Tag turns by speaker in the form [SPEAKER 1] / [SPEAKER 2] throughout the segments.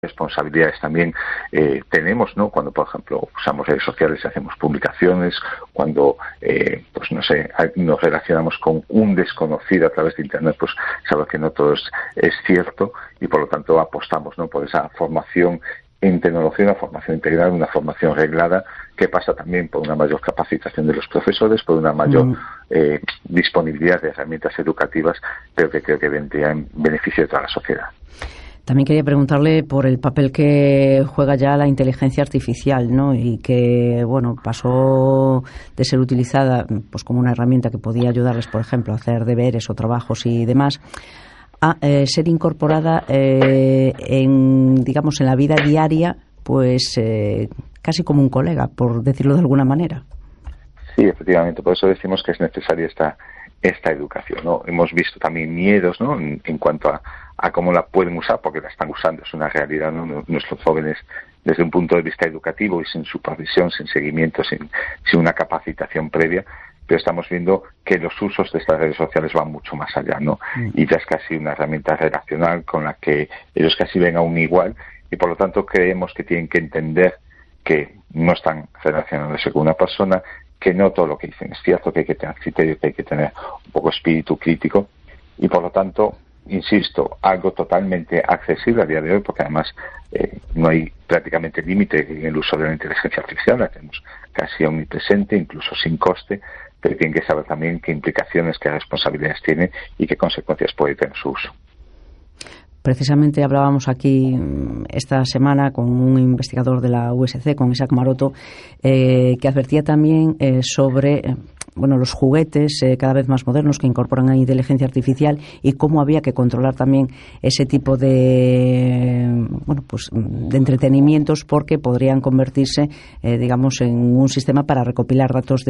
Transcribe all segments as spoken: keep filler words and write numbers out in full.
[SPEAKER 1] responsabilidades también eh, tenemos, ¿no? Cuando, por ejemplo, usamos redes sociales y hacemos publicaciones, cuando, eh, pues no sé, nos relacionamos con un desconocido a través de Internet, pues sabemos que no todo es, es cierto y por lo tanto apostamos, ¿no? Por esa formación en tecnología, una formación integral, una formación reglada, que pasa también por una mayor capacitación de los profesores, por una mayor mm. eh, disponibilidad de herramientas educativas, pero que creo que vendría en beneficio de toda la sociedad.
[SPEAKER 2] También quería preguntarle por el papel que juega ya la inteligencia artificial, ¿no? Y que, bueno, pasó de ser utilizada pues como una herramienta que podía ayudarles, por ejemplo, a hacer deberes o trabajos y demás, a eh, ser incorporada eh, en, digamos, en la vida diaria, pues eh, casi como un colega, por decirlo de alguna manera.
[SPEAKER 1] Sí, efectivamente, por eso decimos que es necesaria esta esta educación, ¿no? Hemos visto también miedos, ¿no? En, en cuanto a, a cómo la pueden usar, porque la están usando, es una realidad, ¿no? Nuestros jóvenes, desde un punto de vista educativo y sin supervisión, sin seguimiento, sin, sin una capacitación previa, pero estamos viendo que los usos de estas redes sociales van mucho más allá, ¿no? Mm. Y ya es casi una herramienta relacional con la que ellos casi ven a un igual y por lo tanto creemos que tienen que entender que no están relacionándose con una persona, que no todo lo que dicen es cierto, que hay que tener criterio, que hay que tener un poco espíritu crítico y por lo tanto, insisto, algo totalmente accesible a día de hoy porque además eh, no hay prácticamente límite en el uso de la inteligencia artificial, la tenemos casi omnipresente, incluso sin coste, pero tienen que saber también qué implicaciones, qué responsabilidades tiene y qué consecuencias puede tener su uso.
[SPEAKER 2] Precisamente hablábamos aquí esta semana con un investigador de la U S C, con Isaac Maroto, eh, que advertía también eh, sobre eh, bueno, los juguetes eh, cada vez más modernos que incorporan a inteligencia artificial y cómo había que controlar también ese tipo de bueno, pues de entretenimientos porque podrían convertirse, eh, digamos, en un sistema para recopilar datos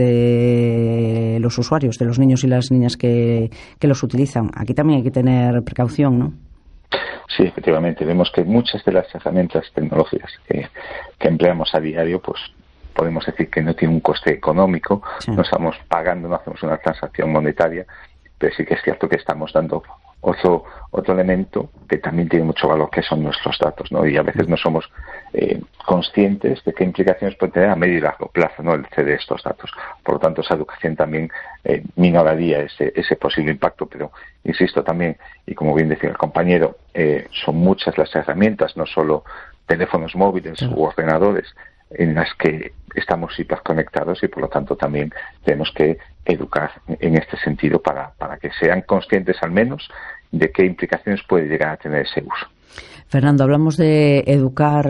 [SPEAKER 2] de los usuarios, de los niños y las niñas que, que los utilizan. Aquí también hay que tener precaución, ¿no?
[SPEAKER 1] Sí, efectivamente, vemos que muchas de las herramientas tecnológicas que, que empleamos a diario, pues podemos decir que no tienen un coste económico, sí. No estamos pagando, no hacemos una transacción monetaria, pero sí que es cierto que estamos dando otro otro elemento que también tiene mucho valor, que son nuestros datos, ¿no? Y a veces no somos eh, conscientes de qué implicaciones puede tener a medio y largo plazo, ¿no? El ceder estos datos. Por lo tanto, esa educación también eh, minoraría ese ese posible impacto, pero insisto también, y como bien decía el compañero, eh, son muchas las herramientas, no solo teléfonos móviles sí. u ordenadores, en las que estamos hiperconectados y por lo tanto también tenemos que educar en este sentido para, para que sean conscientes al menos de qué implicaciones puede llegar a tener ese uso.
[SPEAKER 2] Fernando, hablamos de educar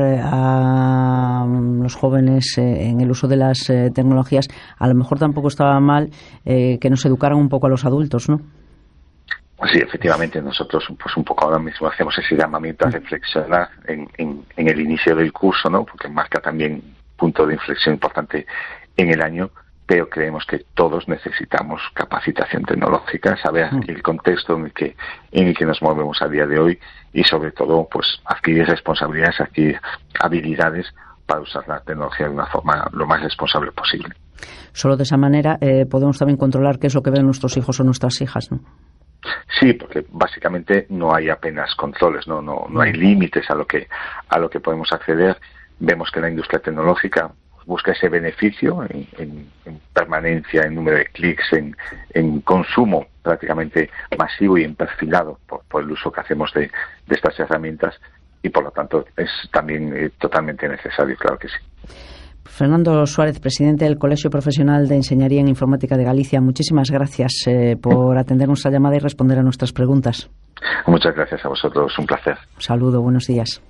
[SPEAKER 2] a los jóvenes en el uso de las tecnologías. A lo mejor tampoco estaba mal eh, que nos educaran un poco a los adultos, ¿no?
[SPEAKER 1] Sí, efectivamente, nosotros pues un poco ahora mismo hacemos ese llamamiento a reflexionar en, en, en el inicio del curso, ¿no? Porque marca también punto de inflexión importante en el año, pero creemos que todos necesitamos capacitación tecnológica, saber el contexto en el que en el que nos movemos a día de hoy y sobre todo pues adquirir responsabilidades, adquirir habilidades para usar la tecnología de una forma lo más responsable posible.
[SPEAKER 2] Solo de esa manera eh, podemos también controlar qué es lo que ven nuestros hijos o nuestras hijas, ¿no?
[SPEAKER 1] Sí, porque básicamente no hay apenas controles, no no no hay límites a lo que a lo que podemos acceder. Vemos que la industria tecnológica busca ese beneficio en, en, en permanencia, en número de clics, en, en consumo prácticamente masivo y en perfilado por, por el uso que hacemos de, de estas herramientas y por lo tanto es también eh, totalmente necesario, claro que sí.
[SPEAKER 2] Fernando Suárez, presidente del Colegio Profesional de Enseñaría en Informática de Galicia, muchísimas gracias eh, por atender nuestra llamada y responder a nuestras preguntas.
[SPEAKER 1] Muchas gracias a vosotros, un placer.
[SPEAKER 2] Un saludo, buenos días.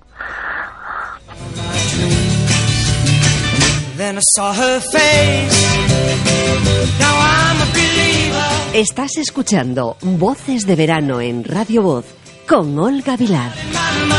[SPEAKER 3] Estás escuchando Voces de Verano en Radio Voz con Olga Vilar.